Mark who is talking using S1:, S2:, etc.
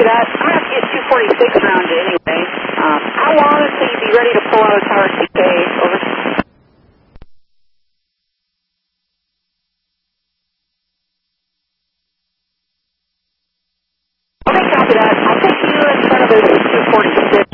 S1: that. I'm going to have to get 246 around you anyway. How long until you be ready to pull out of Tower TK? Over. Okay, copy that. I'll put you in front of the 246.